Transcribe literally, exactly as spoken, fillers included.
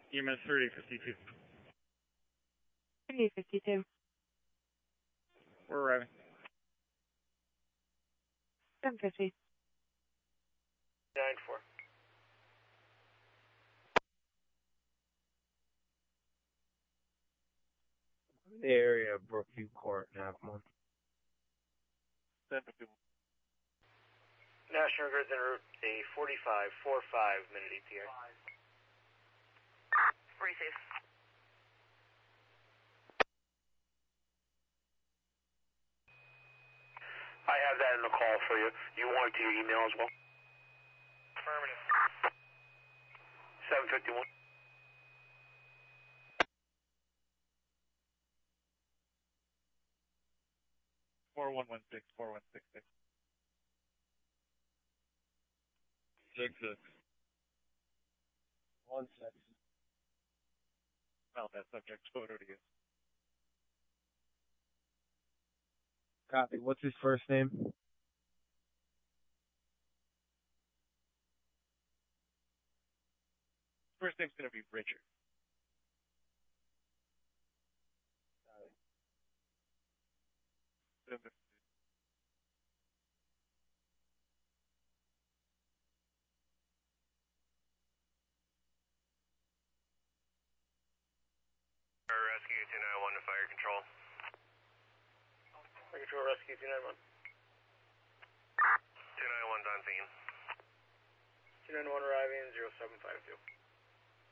E M S thirty fifty-two. thirty fifty-two. We're arriving. seven fifty. nine four. The area of Brookview Court, Navmont. seven fifty-one. National Grid's en route, a forty-five forty-five minute E T A. Receive. I have that in the call for you. You want it to your email as well? Affirmative. seven fifty-one. four one one six, four one six six. Six six. One six. Well, that subject photo to you. Copy. What's his first name? First name's gonna be Richard. seven fifty-two. Rescue two nine one to fire control. Fire control, rescue two nine one. two nine one's on scene. two nine one arriving, zero seven five two.